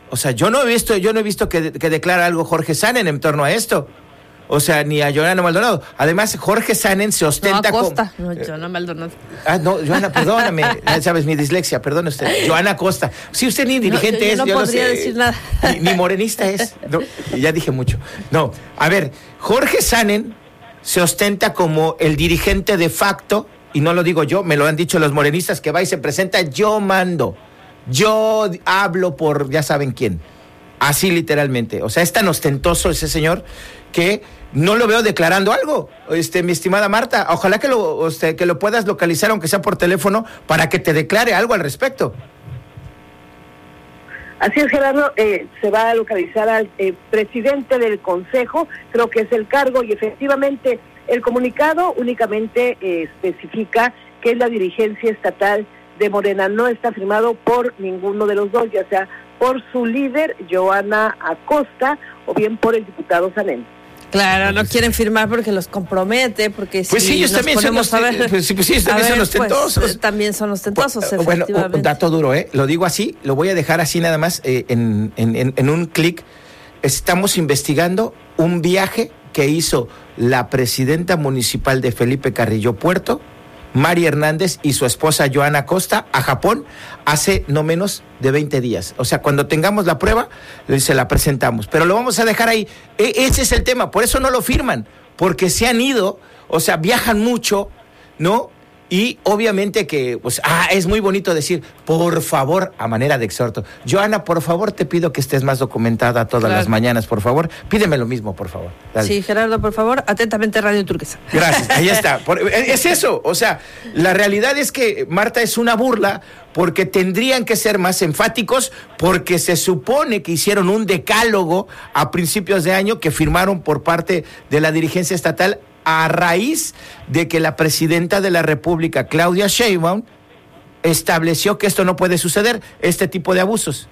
O sea, yo no he visto que declara algo Jorge Sanen en torno a esto. O sea, ni a Johanna Maldonado. Además, Jorge Sanen se ostenta como... No, Acosta, no, Johanna Maldonado. No, Johanna, perdóname. Sabes, mi dislexia, perdone usted. Johanna Acosta. Si usted ni dirigente es, yo no podría decir nada. Ni morenista es. No, ya dije mucho. No, a ver, Jorge Sanen se ostenta como el dirigente de facto, y no lo digo yo, me lo han dicho los morenistas, que va y se presenta, yo mando. Yo hablo por ya saben quién. Así literalmente. O sea, es tan ostentoso ese señor que no lo veo declarando algo, mi estimada Marta. Ojalá que lo puedas localizar, aunque sea por teléfono, para que te declare algo al respecto. Así es, Gerardo, se va a localizar al presidente del Consejo, creo que es el cargo, y efectivamente el comunicado únicamente especifica que es la dirigencia estatal de Morena, no está firmado por ninguno de los dos, ya sea por su líder, Johanna Acosta, o bien por el diputado Sanen. Claro, no quieren firmar porque los compromete, porque pues si sí, ellos también son ostentosos. Pues, también son ostentosos, bueno, un dato duro, lo digo así, lo voy a dejar así nada más en un clic. Estamos investigando un viaje que hizo la presidenta municipal de Felipe Carrillo Puerto, Mari Hernández, y su esposa Johanna Acosta a Japón hace no menos de 20 días. O sea, cuando tengamos la prueba, se la presentamos. Pero lo vamos a dejar ahí. Ese es el tema, por eso no lo firman, porque se han ido, o sea, viajan mucho, ¿no? Y obviamente que, pues, es muy bonito decir, por favor, a manera de exhorto. Johanna, por favor, te pido que estés más documentada todas las mañanas, por favor. Pídeme lo mismo, por favor. Dale. Sí, Gerardo, por favor, atentamente Radio Turquesa. Gracias, ahí está. Es eso, o sea, la realidad es que, Marta, es una burla, porque tendrían que ser más enfáticos, porque se supone que hicieron un decálogo a principios de año que firmaron por parte de la dirigencia estatal, a raíz de que la presidenta de la República, Claudia Sheinbaum, estableció que esto no puede suceder, este tipo de abusos.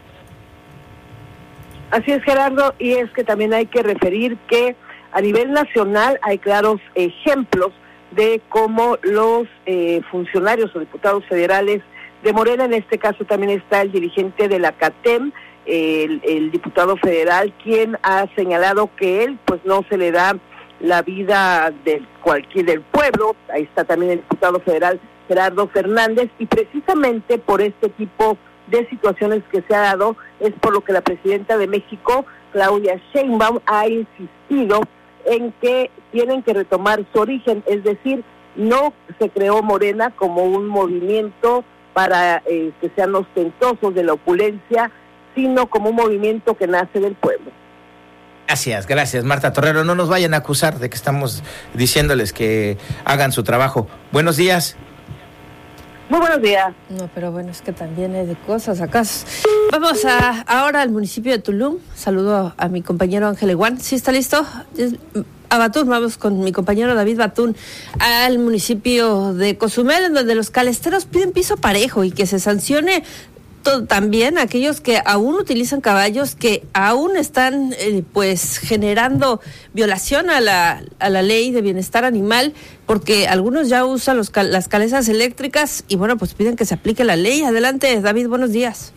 Así es, Gerardo, y es que también hay que referir que a nivel nacional hay claros ejemplos de cómo los funcionarios o diputados federales de Morena, en este caso también está el dirigente de la CATEM, el diputado federal, quien ha señalado que él pues no se le da la vida del pueblo. Ahí está también el diputado federal Gerardo Fernández, y precisamente por este tipo de situaciones que se ha dado es por lo que la presidenta de México, Claudia Sheinbaum, ha insistido en que tienen que retomar su origen, es decir, no se creó Morena como un movimiento para que sean ostentosos de la opulencia, sino como un movimiento que nace del pueblo. Gracias, Marta Torrero. No nos vayan a acusar de que estamos diciéndoles que hagan su trabajo. Buenos días. Muy buenos días. No, pero bueno, es que también hay de cosas acá. Vamos ahora al municipio de Tulum. Saludo a mi compañero Ángel Eguán. ¿Sí está listo? A Batún, vamos con mi compañero David Batún al municipio de Cozumel, en donde los calesteros piden piso parejo y que se sancione también aquellos que aún utilizan caballos, que aún están pues generando violación a la ley de bienestar animal, porque algunos ya usan las calesas eléctricas y bueno, pues piden que se aplique la ley. Adelante, David, buenos días.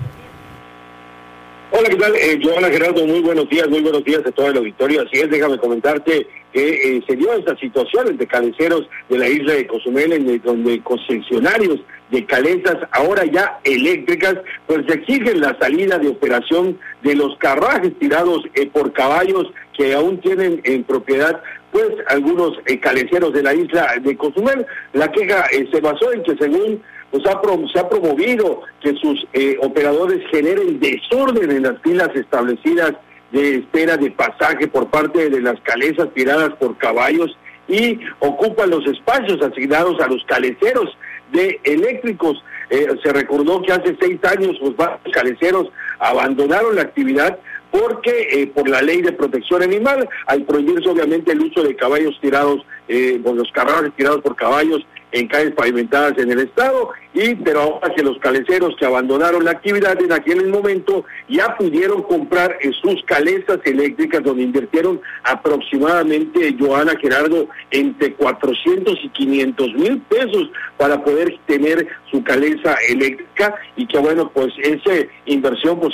Hola, ¿qué tal? Johanna, Gerardo, muy buenos días a todo el auditorio. Así es, déjame comentarte que se dio esta situación entre caleceros de la isla de Cozumel, donde concesionarios de calesas, ahora ya eléctricas, pues exigen la salida de operación de los carruajes tirados por caballos que aún tienen en propiedad pues algunos caleceros de la isla de Cozumel. La queja se basó en que según se ha promovido que sus operadores generen desorden en las filas establecidas de espera de pasaje por parte de las calesas tiradas por caballos y ocupan los espacios asignados a los caleceros de eléctricos. Se recordó que hace 6 años los varios caleceros abandonaron la actividad porque por la ley de protección animal, al prohibirse obviamente el uso de caballos tirados, los carruajes tirados por caballos en calles pavimentadas en el estado, pero ahora que los caleceros que abandonaron la actividad en aquel momento ya pudieron comprar sus calesas eléctricas, donde invirtieron aproximadamente, Johanna, Gerardo, entre 400 y 500 mil pesos para poder tener su calesa eléctrica, y que bueno, pues esa inversión pues